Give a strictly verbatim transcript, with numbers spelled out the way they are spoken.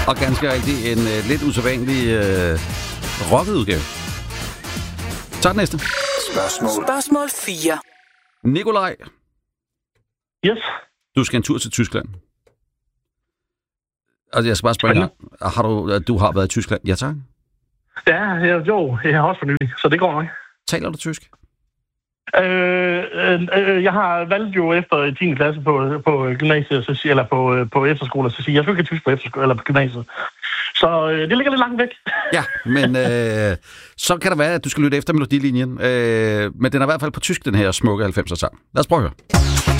Og ganske rigtig en uh, lidt usædvanlig uh, rocket udgave. Så den næste. Spørgsmål. Spørgsmål fire. Nikolaj. Yes. Du skal en tur til Tyskland. Altså, jeg skal bare spørge dig. Har du, du har været i Tyskland? Ja, tak. Ja, jeg, jo, jeg har også for nylig, så det går nok. Taler du tysk? Øh, øh, jeg har valgt jo efter tiende klasse på, på gymnasiet, så siger, eller på, på efterskole, så siger jeg, jeg skal ikke tysk på efterskole eller på gymnasiet. Så øh, det ligger lidt langt væk. Ja, men øh, så kan det være, at du skal lytte efter melodilinjen. Øh, men den er i hvert fald på tysk, den her smukke halvfemser sang. Lad os prøve at høre.